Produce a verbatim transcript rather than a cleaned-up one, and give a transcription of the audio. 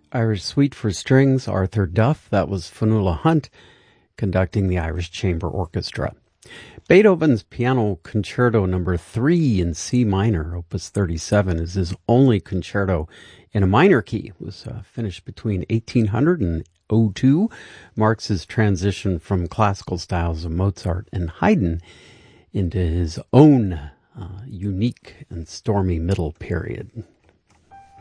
Irish Suite for Strings, Arthur Duff. That was Fionnuala Hunt conducting the Irish Chamber Orchestra. Beethoven's Piano Concerto Number three in C minor, Opus thirty-seven, is his only concerto in a minor key. It was uh, finished between eighteen hundred and oh two, marks his transition from classical styles of Mozart and Haydn into his own uh, unique and stormy middle period.